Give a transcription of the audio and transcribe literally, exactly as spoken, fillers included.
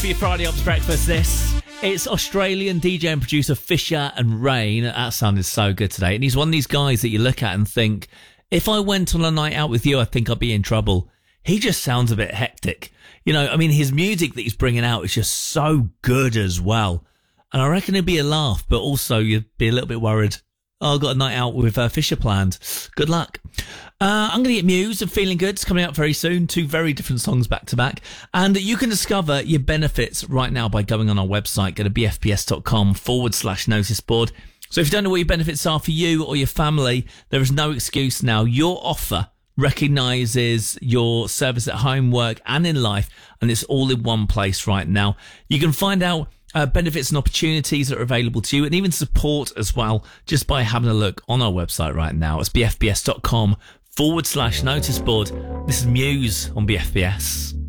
For your Friday Ops breakfast, this. It's Australian D J and producer Fisher and Rain. That sounded so good today. And he's one of these guys that you look at and think, if I went on a night out with you, I think I'd be in trouble. He just sounds a bit hectic. You know, I mean, his music that he's bringing out is just so good as well. And I reckon it'd be a laugh, but also you'd be a little bit worried. Oh, I've got a night out with uh, Fisher planned. Good luck. Uh, I'm going to get Muse and Feeling Good. It's coming out very soon. Two very different songs back to back. And you can discover your benefits right now by going on our website. Go to bfps.com forward slash notice board. So if you don't know what your benefits are for you or your family, there is no excuse now. Your offer recognises your service at home, work and in life. And it's all in one place right now. You can find out Uh, benefits and opportunities that are available to you, and even support as well, just by having a look on our website right now. It's bfps.com forward slash notice board. This is Muse on B F B S.